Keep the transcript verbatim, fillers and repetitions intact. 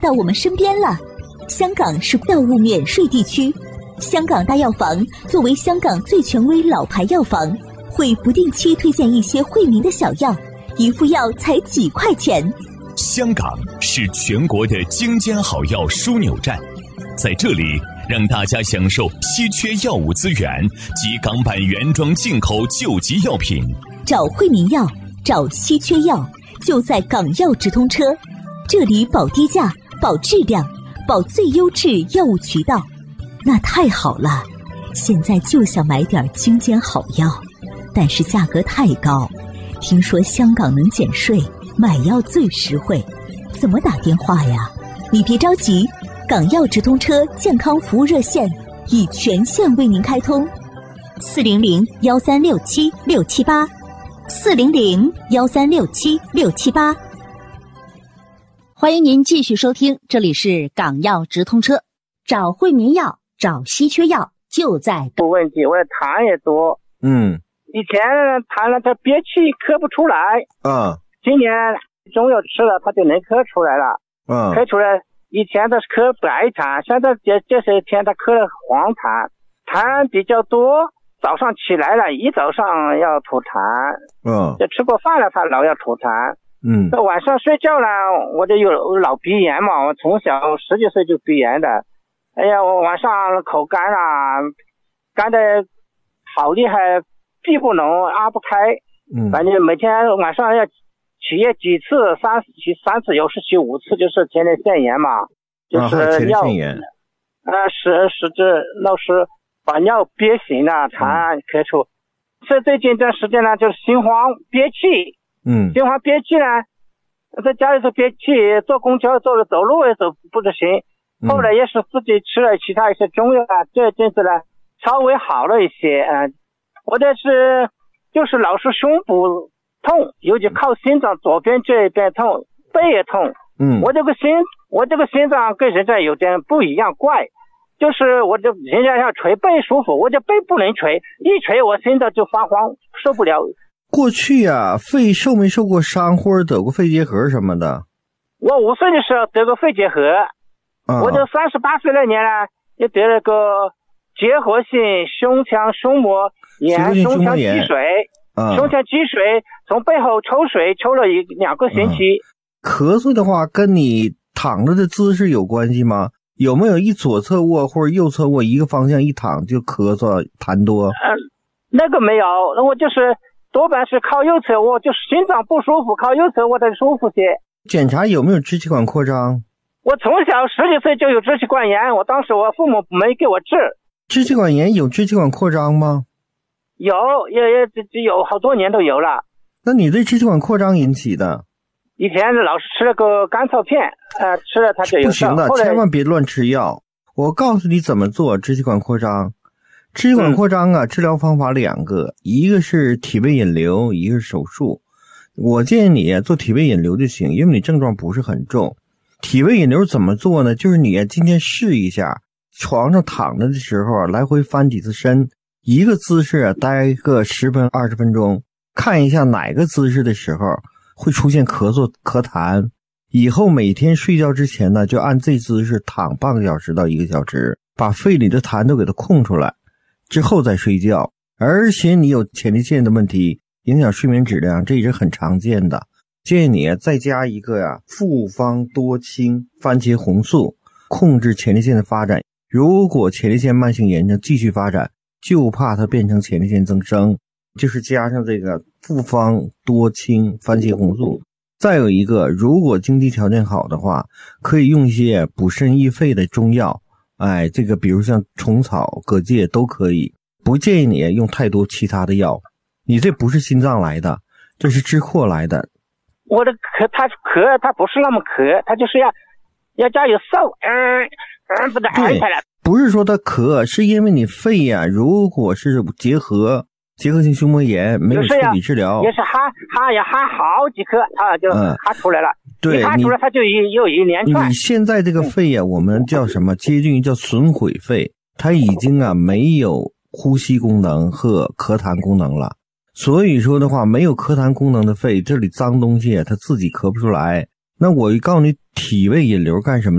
到我们身边了。香港是药物免税地区，香港大药房作为香港最权威老牌药房，会不定期推荐一些惠民的小药，一副药才几块钱。 香港是全国的精尖好药枢纽站，在这里让大家享受稀缺药物资源及港版原装进口救急药品。 找惠民药，找稀缺药，就在港药直通车。这里保低价，保质量，保最优质药物渠道。那太好了，现在就想买点精尖好药，但是价格太高。听说香港能减税，买药最实惠，怎么打电话呀？你别着急，港药直通车健康服务热线已全线为您开通，四零零幺三六七六七八，四零零幺三六七六七八。 欢迎您继续收听，这里是港药直通车，找惠民药，找稀缺药，就在不问题。我的痰也多， 嗯， 以前痰了它憋气咳不出来， 啊， 今年中药吃了它就能咳出来了， 啊， 咳出来。以前它是咳白痰，现在这这些天它咳了黄痰，痰比较多。早上起来了，一早上要吐痰， 嗯， 就吃过饭了，它老要吐痰。 嗯， 那晚上睡觉呢，我就有老鼻炎嘛，我从小十几岁就鼻炎的。哎呀，我晚上口干啊，干的好厉害，闭不拢，拉不开。 嗯， 反正每天晚上要起夜几次，三起三次，有时起五次，就是前列腺炎嘛，就是尿，呃，使使这老是把尿憋醒了，痰咳出。所以最近这段时间呢，就是心慌憋气。 嗯， 心慌憋气呢，在家里头憋气，坐公交坐着走路也走不得行。后来也是自己吃了其他一些中药啊，这阵子呢稍微好了一些。嗯、呃，我这是就是老是胸部痛，尤其靠心脏左边这边痛，背也痛。 嗯， 我这个心我这个心脏跟人家有点不一样，怪，就是我这人家要捶背舒服，我这背不能捶，一捶我心脏就发慌，受不了。 过去啊，肺受没受过伤或者得过肺结核什么的？ 我五岁的时候得过肺结核，啊、我就三十八岁那年呢，也得了个结核性胸腔胸膜炎、胸腔积水、 啊、 胸腔积水，从背后抽水抽了一两个星期、 啊。咳嗽的话，跟你躺着的姿势有关系吗？有没有一左侧卧或者右侧卧一个方向一躺就咳嗽痰多？ 呃，那个没有，那我就是多半是靠右侧卧，就是心脏不舒服，靠右侧卧才舒服些。 检查有没有支气管扩张？ 我从小十几岁就有支气管炎，我当时我父母没给我治。 支气管炎有支气管扩张吗？ 有，也也有好多年都有了。 那你对支气管扩张引起的？ 以前老是吃了个甘草片，呃，吃了它就有效。 不行的，千万别乱吃药。我告诉你怎么做支气管扩张。支气管扩张啊、嗯，治疗方法两个，一个是体位引流，一个是手术。我建议你做体位引流就行，因为你症状不是很重。体位引流怎么做呢？就是你今天试一下，床上躺着的时候来回翻几次身，一个姿势待个十分二十分钟，看一下哪个姿势的时候会出现咳嗽咳痰。以后每天睡觉之前呢，就按这姿势躺半个小时到一个小时，把肺里的痰都给它空出来，之后再睡觉。而且你有前列腺的问题，影响睡眠质量，这也是很常见的。建议你再加一个呀、啊，复方多清番茄红素，控制前列腺的发展。如果前列腺慢性炎症继续发展，就怕它变成前列腺增生，就是加上这个复方多清番茄红素。再有一个，如果经济条件好的话，可以用一些补肾益肺的中药，哎，这个比如像虫草、蛤蚧都可以。不建议你用太多其他的药，你这不是心脏来的，这是支扩来的。 我的咳，它咳，它不是那么咳，它就是要要加有嗽，嗯嗯，把它按下来。 不是说它咳，是因为你肺呀、啊，如果是结核、结核性胸膜炎没有彻底治疗， 也是哈哈呀哈好几颗，它就哈出来了。嗯、 对， 一哈出来它就一又一连串。 你现在这个肺呀、啊，我们叫什么？接近于叫损毁肺，它已经啊没有呼吸功能和咳痰功能了。所以说的话，没有咳痰功能的肺，这里脏东西它自己咳不出来， 那我告诉你，体位引流干什么？